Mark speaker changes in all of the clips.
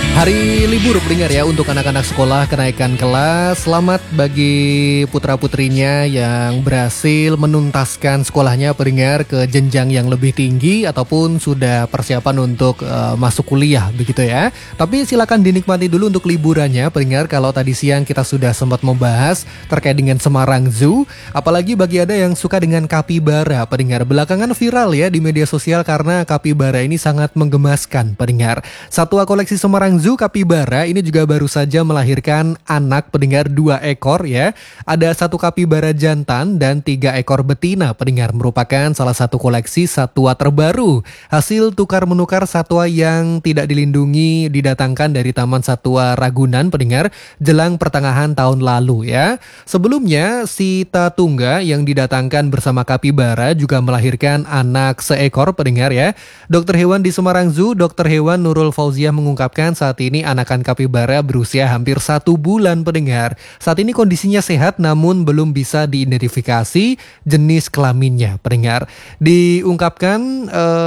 Speaker 1: Hari libur pendengar ya untuk anak-anak sekolah kenaikan kelas. Selamat bagi putra-putrinya yang berhasil menuntaskan sekolahnya pendengar ke jenjang yang lebih tinggi ataupun sudah persiapan untuk masuk kuliah begitu ya. Tapi silakan dinikmati dulu untuk liburannya pendengar. Kalau tadi siang kita sudah sempat membahas terkait dengan Semarang Zoo, apalagi bagi ada yang suka dengan kapibara pendengar. Belakangan viral ya di media sosial karena kapibara ini sangat menggemaskan pendengar. Satwa koleksi Semarang Zoo kapibara ini juga baru saja melahirkan anak pendengar 2 ekor ya. Ada 1 kapibara jantan dan 3 ekor betina pendengar, merupakan salah satu koleksi satwa terbaru. Hasil tukar menukar satwa yang tidak dilindungi didatangkan dari Taman Satwa Ragunan pendengar jelang pertengahan tahun lalu ya. Sebelumnya si Tatungga yang didatangkan bersama kapibara juga melahirkan anak seekor pendengar ya. Dokter hewan di Semarang Zoo, Dokter hewan Nurul Fauziah mengungkapkan saat ini anakan kapibara berusia hampir 1 bulan pendengar. Saat ini kondisinya sehat namun belum bisa diidentifikasi jenis kelaminnya pendengar. Diungkapkan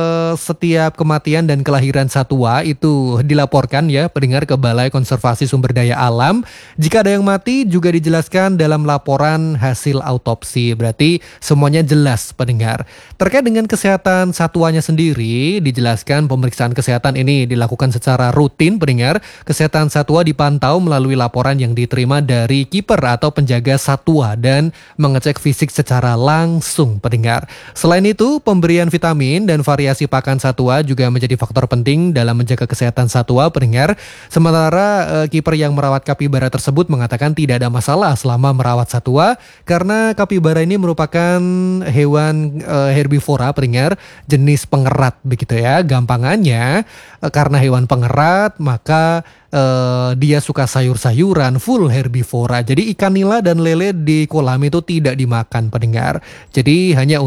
Speaker 1: setiap kematian dan kelahiran satwa itu dilaporkan ya pendengar ke Balai Konservasi Sumber Daya Alam. Jika ada yang mati juga dijelaskan dalam laporan hasil autopsi. Berarti semuanya jelas pendengar. Terkait dengan kesehatan satwanya sendiri, dijelaskan pemeriksaan kesehatan ini dilakukan secara rutin pendengar. Kesehatan satwa dipantau melalui laporan yang diterima dari kiper atau penjaga satwa dan mengecek fisik secara langsung pendengar. Selain itu, pemberian vitamin dan variasi pakan satwa juga menjadi faktor penting dalam menjaga kesehatan satwa pendengar. Sementara kiper yang merawat kapibara tersebut mengatakan tidak ada masalah selama merawat satwa karena kapibara ini merupakan hewan herbivora pendengar, jenis pengerat begitu ya. Gampangannya karena hewan pengerat maka dia suka sayur-sayuran, full herbivora. Jadi ikan nila dan lele di kolam itu tidak dimakan pendengar. Jadi hanya